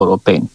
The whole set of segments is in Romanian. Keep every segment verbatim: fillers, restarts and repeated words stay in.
europeni.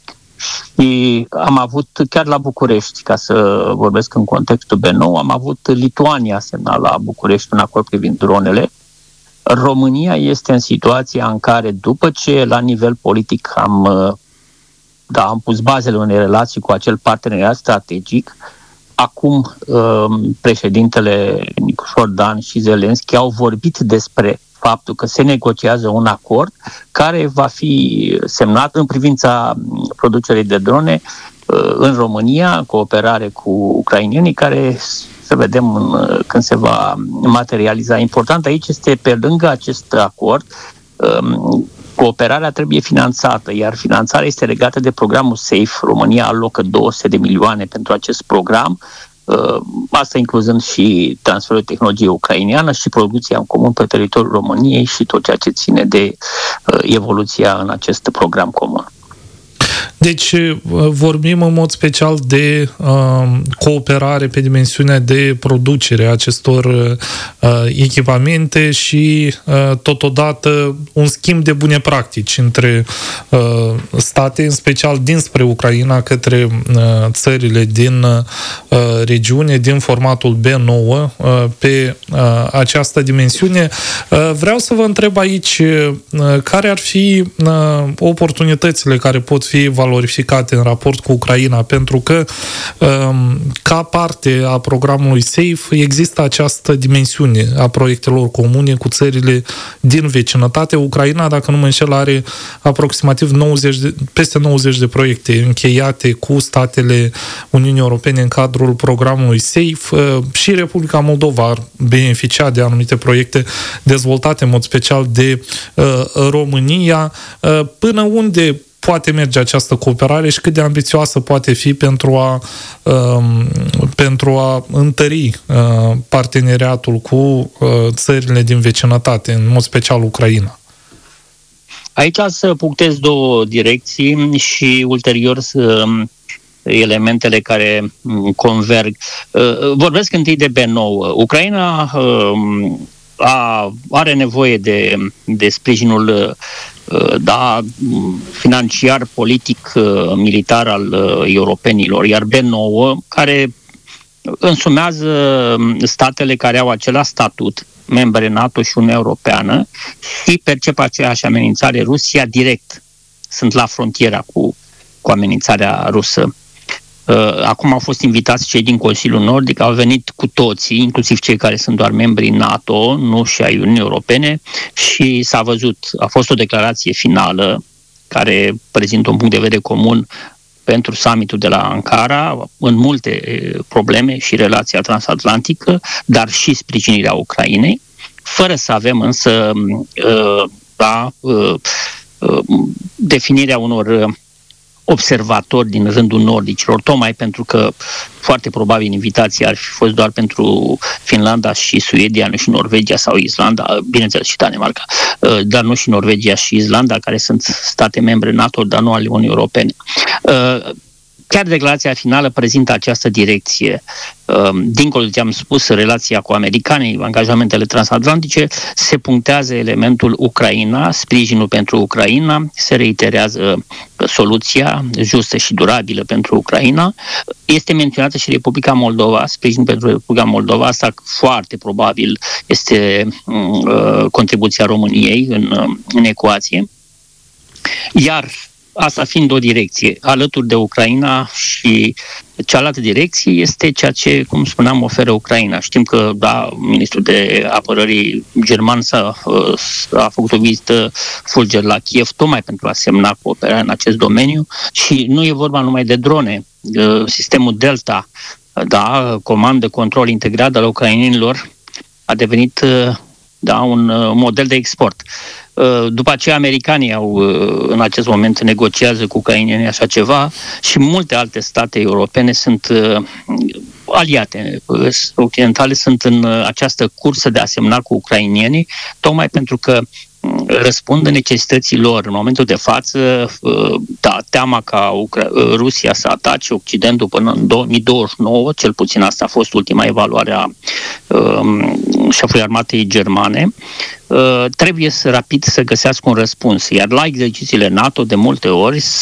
Și am avut, chiar la București, ca să vorbesc în contextul B nouă, am avut Lituania semnat la București un acord privind dronele. România este în situația în care, după ce la nivel politic am, da, am pus bazele unei relații cu acel parteneriat strategic, acum președintele Nicușor Dan și Zelenski au vorbit despre faptul că se negociază un acord care va fi semnat în privința producerii de drone în România, cooperare cu ucrainenii, care să vedem în, când se va materializa. Important aici este, pe lângă acest acord, cooperarea trebuie finanțată, iar finanțarea este legată de programul SAFE. România alocă două sute de milioane pentru acest program, asta incluzând și transferul de tehnologie ucraineană și producția în comun pe teritoriul României și tot ceea ce ține de evoluția în acest program comun. Deci vorbim în mod special de uh, cooperare pe dimensiunea de producere a acestor uh, echipamente și uh, totodată un schimb de bune practici între uh, state, în special dinspre Ucraina către uh, țările din uh, regiune, din formatul B nouă, uh, pe uh, această dimensiune. Uh, vreau să vă întreb aici uh, care ar fi uh, oportunitățile care pot fi valorificate în raport cu Ucraina, pentru că ca parte a programului SAFE există această dimensiune a proiectelor comune cu țările din vecinătate. Ucraina, dacă nu mă înșel, are aproximativ nouăzeci de, peste nouăzeci de proiecte încheiate cu statele Uniunii Europene în cadrul programului SAFE și Republica Moldova ar beneficia de anumite proiecte dezvoltate în mod special de România. Până unde poate merge această cooperare și cât de ambițioasă poate fi pentru a, um, pentru a întări uh, parteneriatul cu uh, țările din vecinătate, în mod special Ucraina? Aici să punctez două direcții și ulterior să elementele care converg. Vorbesc întâi de B nouă. Ucraina a, are nevoie de, de sprijinul da, financiar, politic, militar al europenilor, iar B nouă, care însumează statele care au același statut, membre NATO și Uniunea Europeană, și percep aceeași amenințare, Rusia direct. Sunt la frontiera cu, cu amenințarea rusă. Acum au fost invitați cei din Consiliul Nordic, au venit cu toții, inclusiv cei care sunt doar membri NATO, nu și ai Uniunii Europene, și s-a văzut, a fost o declarație finală care prezintă un punct de vedere comun pentru summitul de la Ankara, în multe probleme și relația transatlantică, dar și sprijinirea Ucrainei, fără să avem însă da, definirea unor observatori din rândul nordicilor, tocmai pentru că foarte probabil invitația ar fi fost doar pentru Finlanda și Suedia, nu și Norvegia sau Islanda, bineînțeles și Danemarca, dar nu și Norvegia și Islanda, care sunt state membre NATO, dar nu ale Uniunii Europene. Chiar declarația finală prezintă această direcție. Dincolo de ce am spus, relația cu americanii, angajamentele transatlantice, se punctează elementul Ucraina, sprijinul pentru Ucraina, se reiterează soluția justă și durabilă pentru Ucraina. Este menționată și Republica Moldova, sprijinul pentru Republica Moldova, asta foarte probabil este uh, contribuția României în, în ecuație. Iar asta fiind o direcție, alături de Ucraina, și cealaltă direcție este ceea ce, cum spuneam, oferă Ucraina. Știm că, da, ministrul de apărării german s-a, a făcut o vizită fulger la Kiev, tocmai pentru a semna cooperarea în acest domeniu, și nu e vorba numai de drone. Sistemul Delta, da, comandă, control integrat al ucrainenilor, a devenit, da, un model de export. După aceea, americanii au, în acest moment, negociază cu ucrainenii așa ceva, și multe alte state europene sunt aliate occidentale, sunt în această cursă de a semna cu ucrainenii, tocmai pentru că răspund necesităților în momentul de față, da, teama ca Ucra- Rusia să atace Occidentul până în două mii douăzeci și nouă, cel puțin asta a fost ultima evaluare a um, șefului armatei germane. trebuie să rapid să găsească un răspuns. Iar la exercițiile NATO, de multe ori,